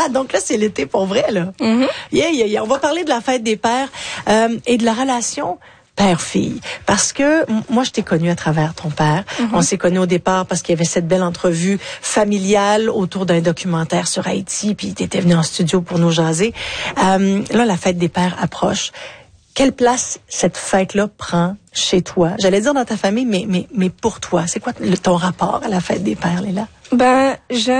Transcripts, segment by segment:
Donc là, c'est l'été pour vrai, là. Yeah. On va parler de la fête des pères et de la relation père-fille. Parce que moi, je t'ai connue à travers ton père. On s'est connus au départ parce qu'il y avait cette belle entrevue familiale autour d'un documentaire sur Haïti, puis t'étais venu en studio pour nous jaser. Là, la fête des pères approche. Quelle place cette fête-là prend chez toi? J'allais dire dans ta famille, mais pour toi, c'est quoi ton rapport à la fête des pères, Léla? Ben,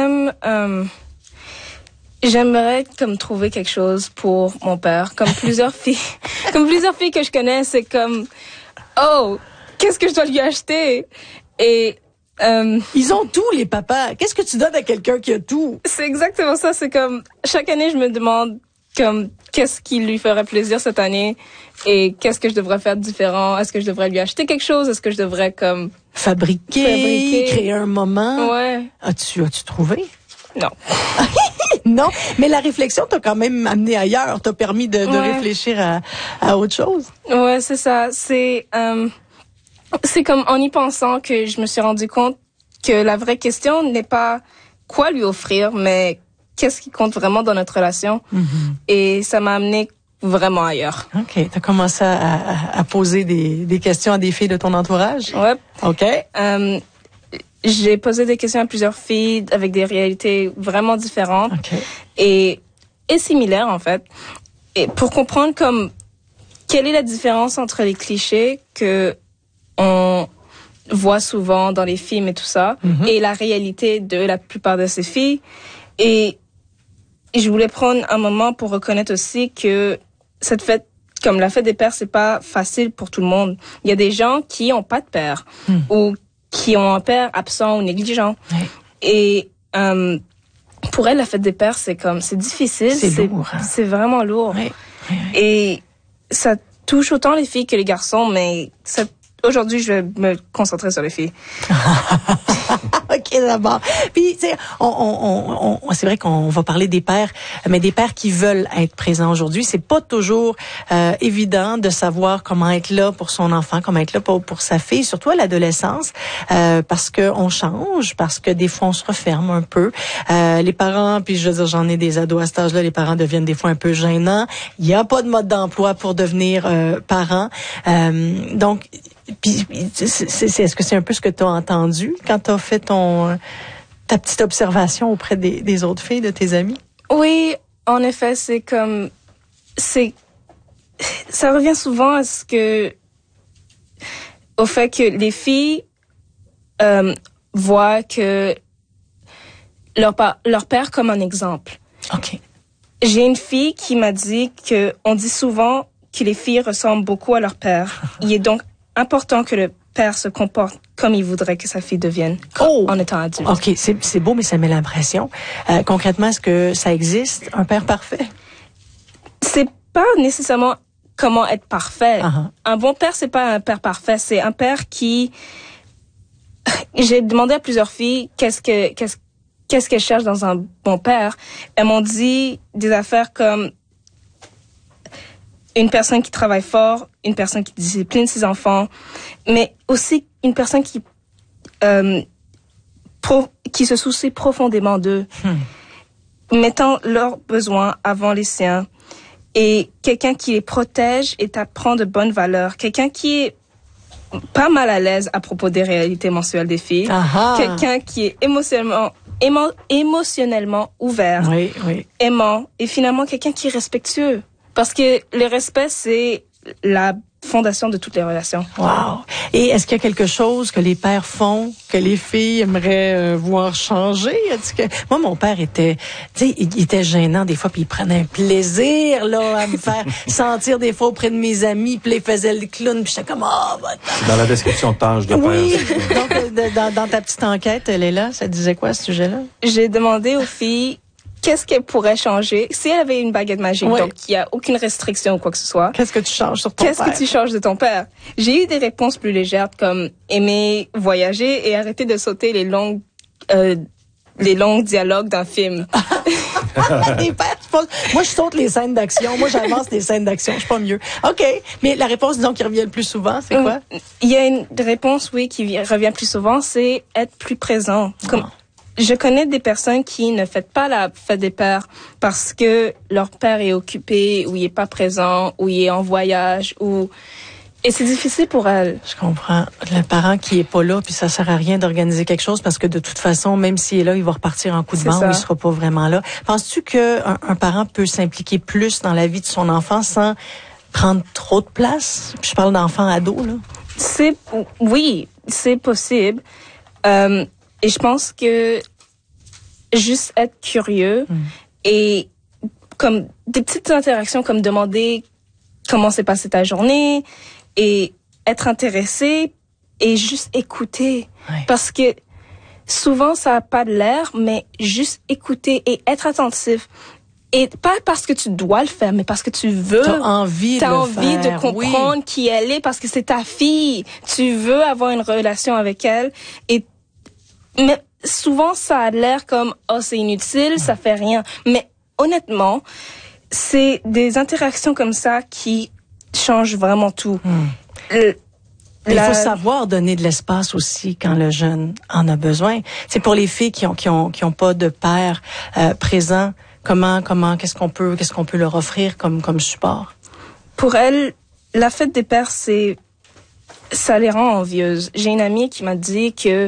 j'aimerais comme trouver quelque chose pour mon père, comme plusieurs filles que je connais, c'est comme oh, qu'est-ce que je dois lui acheter? Et ils ont tout, les papas. Qu'est-ce que tu donnes à quelqu'un qui a tout? C'est exactement ça, c'est comme chaque année je me demande comme qu'est-ce qui lui ferait plaisir cette année et qu'est-ce que je devrais faire de différent? Est-ce que je devrais lui acheter quelque chose? Est-ce que je devrais comme fabriquer, créer un moment? Ouais. As-tu trouvé? Non. Non, mais la réflexion t'a quand même amené ailleurs, t'a permis de réfléchir à autre chose. Ouais, c'est ça. C'est comme en y pensant que je me suis rendu compte que la vraie question n'est pas quoi lui offrir, mais qu'est-ce qui compte vraiment dans notre relation. Et ça m'a amené vraiment ailleurs. OK. T'as commencé à poser des questions à des filles de ton entourage? Ouais. OK. J'ai posé des questions à plusieurs filles avec des réalités vraiment différentes et similaires, en fait. Et pour comprendre comme quelle est la différence entre les clichés que on voit souvent dans les films et tout ça et la réalité de la plupart de ces filles. Et je voulais prendre un moment pour reconnaître aussi que cette fête, comme la fête des pères, c'est pas facile pour tout le monde. Il y a des gens qui ont pas de père ou qui ont un père absent ou négligent. Et pour elle, la fête des pères, c'est difficile. C'est lourd. Hein? C'est vraiment lourd. Et ça touche autant les filles que les garçons, mais aujourd'hui, je vais me concentrer sur les filles. OK, d'abord. Puis, tu sais, c'est vrai qu'on va parler des pères, mais des pères qui veulent être présents aujourd'hui. C'est pas toujours évident de savoir comment être là pour son enfant, comment être là pour sa fille, surtout à l'adolescence, parce que on change, parce que des fois on se referme un peu. Les parents, puis je veux dire, j'en ai des ados à cet âge-là, les parents deviennent des fois un peu gênants. Il y a pas de mode d'emploi pour devenir parent. Donc, puis, est-ce que c'est un peu ce que tu as entendu quand tu as fait ta petite observation auprès des autres filles, de tes amis? Oui, en effet, ça revient souvent au fait que les filles voient que leur père comme un exemple. OK. J'ai une fille qui m'a dit on dit souvent que les filles ressemblent beaucoup à leur père. Il est donc important que le père se comporte comme il voudrait que sa fille devienne en étant adulte. OK, c'est beau, mais ça met l'impression. Concrètement, est-ce que ça existe, un père parfait? C'est pas nécessairement comment être parfait. Un bon père, c'est pas un père parfait. C'est un père qui... J'ai demandé à plusieurs filles qu'est-ce qu'elles cherchent dans un bon père. Elles m'ont dit des affaires comme une personne qui travaille fort, une personne qui discipline ses enfants, mais aussi une personne qui se soucie profondément d'eux, mettant leurs besoins avant les siens, et quelqu'un qui les protège et t'apprend de bonnes valeurs, quelqu'un qui est pas mal à l'aise à propos des réalités mensuelles des filles, quelqu'un qui est émotionnellement ouvert, aimant, et finalement quelqu'un qui est respectueux. Parce que le respect, c'est la fondation de toutes les relations. Wow! Et est-ce qu'il y a quelque chose que les pères font, que les filles aimeraient voir changer? Moi, mon père était gênant des fois, puis il prenait un plaisir là à me faire sentir des fois auprès de mes amis, puis il faisait le clown, puis j'étais comme C'est dans la description de tâche de père. Oui. Donc, dans ta petite enquête, Léla, ça disait quoi, ce sujet-là? J'ai demandé aux filles qu'est-ce qu'elle pourrait changer si elle avait une baguette magique, donc il n'y a aucune restriction ou quoi que ce soit. Qu'est-ce que tu changes sur ton père? Qu'est-ce que tu changes de ton père? J'ai eu des réponses plus légères comme aimer voyager et arrêter de sauter les longs dialogues d'un film. Des pères, moi, je saute les scènes d'action. Moi, j'avance les scènes d'action. Je suis pas mieux. OK. Mais la réponse, disons, qui revient le plus souvent, c'est quoi? Il y a une réponse, oui, qui revient plus souvent, c'est être plus présent. Comme je connais des personnes qui ne fêtent pas la fête des pères parce que leur père est occupé, ou il est pas présent, ou il est en voyage, et c'est difficile pour elles. Je comprends. Le parent qui est pas là, puis ça sert à rien d'organiser quelque chose parce que de toute façon, même s'il est là, il va repartir en coup de bande ou il sera pas vraiment là. Penses-tu que un parent peut s'impliquer plus dans la vie de son enfant sans prendre trop de place? Je parle d'enfants ados, là. Oui, c'est possible. Et je pense que juste être curieux et comme des petites interactions comme demander comment s'est passée ta journée et être intéressé et juste écouter. Oui. Parce que souvent ça n'a pas de l'air, mais juste écouter et être attentif. Et pas parce que tu dois le faire, mais parce que tu veux. T'as envie de comprendre qui elle est parce que c'est ta fille. Tu veux avoir une relation avec elle. Mais souvent, ça a l'air comme, c'est inutile, ça fait rien. Mais honnêtement, c'est des interactions comme ça qui changent vraiment tout. Il faut savoir donner de l'espace aussi quand le jeune en a besoin. C'est pour les filles qui ont pas de père présent. Comment qu'est-ce qu'on peut leur offrir comme support? Pour elles, la fête des pères, ça les rend envieuses. J'ai une amie qui m'a dit que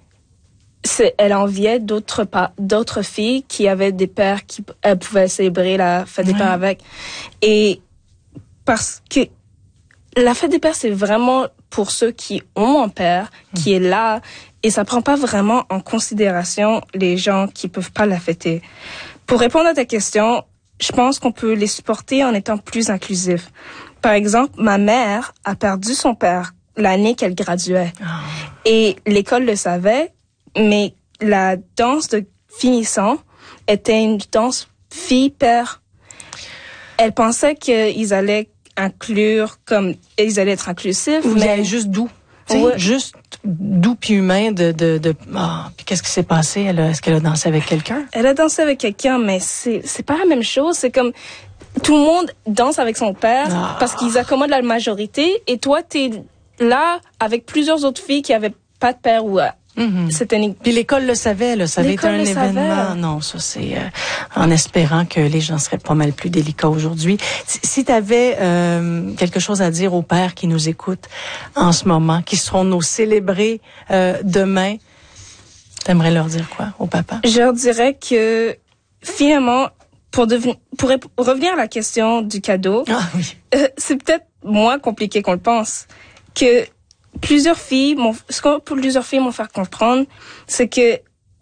elle enviait d'autres filles qui avaient des pères qui pouvaient célébrer la fête des pères avec. Et parce que la fête des pères, c'est vraiment pour ceux qui ont un père qui est là, et ça prend pas vraiment en considération les gens qui peuvent pas la fêter. Pour répondre à ta question, je pense qu'on peut les supporter en étant plus inclusif. Par exemple, ma mère a perdu son père l'année qu'elle graduait. Et l'école le savait, mais la danse de finissant était une danse fille-père. Elle pensait qu'ils allaient ils allaient être inclusifs. Vous allez juste doux. Ouais. Juste doux puis humain puis qu'est-ce qui s'est passé? Est-ce qu'elle a dansé avec quelqu'un? Elle a dansé avec quelqu'un, mais c'est pas la même chose. C'est comme tout le monde danse avec son père parce qu'ils accommodent la majorité, et toi, t'es là avec plusieurs autres filles qui avaient pas de père ou Puis l'école le savait, là, ça avait été un événement. Non, ça c'est en espérant que les gens seraient pas mal plus délicats aujourd'hui. Si tu avais quelque chose à dire aux pères qui nous écoutent en ce moment, qui seront nos célébrés demain, t'aimerais leur dire quoi aux papas? Je leur dirais que finalement, pour revenir à la question du cadeau, c'est peut-être moins compliqué qu'on le pense. Que plusieurs filles m'ont fait comprendre, c'est que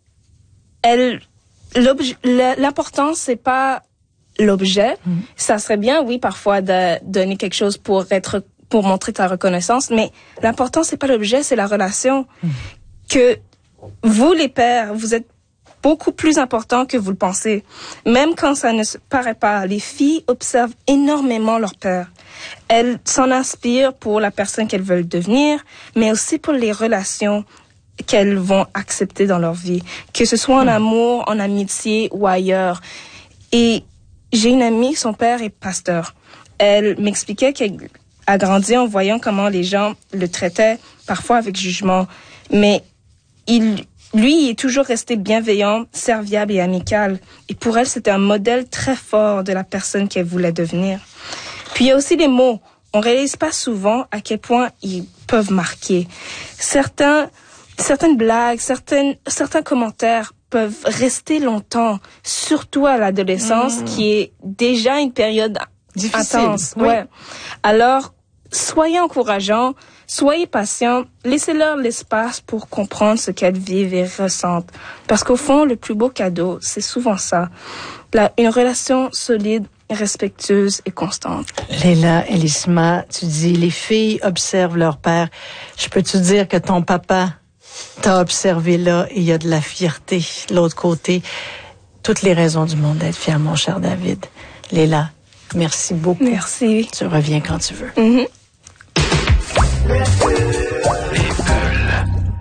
l'important, c'est pas l'objet. Ça serait bien, oui, parfois de donner quelque chose pour montrer ta reconnaissance, mais l'important, c'est pas l'objet, c'est la relation. Que vous, les pères, vous êtes beaucoup plus important que vous le pensez. Même quand ça ne se paraît pas, les filles observent énormément leur père. Elles s'en inspirent pour la personne qu'elles veulent devenir, mais aussi pour les relations qu'elles vont accepter dans leur vie, que ce soit en amour, en amitié ou ailleurs. Et j'ai une amie, son père est pasteur. Elle m'expliquait qu'elle a grandi en voyant comment les gens le traitaient, parfois avec jugement, mais lui, il est toujours resté bienveillant, serviable et amical. Et pour elle, c'était un modèle très fort de la personne qu'elle voulait devenir. Puis il y a aussi les mots. On réalise pas souvent à quel point ils peuvent marquer. Certaines blagues, certains commentaires peuvent rester longtemps, surtout à l'adolescence, qui est déjà une période difficile, intense. Oui. Ouais. Alors, soyez encourageants, soyez patients, laissez-leur l'espace pour comprendre ce qu'elles vivent et ressentent. Parce qu'au fond, le plus beau cadeau, c'est souvent ça. Une relation solide, respectueuse et constante. Léla Elisma, tu dis, les filles observent leur père. Je peux te dire que ton papa t'a observé là et il y a de la fierté de l'autre côté. Toutes les raisons du monde d'être fier, mon cher David. Léla, merci beaucoup. Merci. Tu reviens quand tu veux.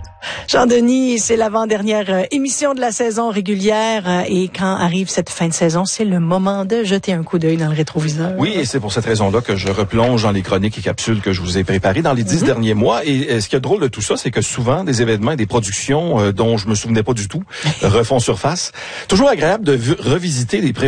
Jean-Denis, c'est l'avant-dernière émission de la saison régulière et quand arrive cette fin de saison, c'est le moment de jeter un coup d'œil dans le rétroviseur. Oui, et c'est pour cette raison-là que je replonge dans les chroniques et capsules que je vous ai préparées dans les 10 derniers mois. Et ce qui est drôle de tout ça, c'est que souvent, des événements et des productions dont je me souvenais pas du tout refont surface. Toujours agréable de revisiter les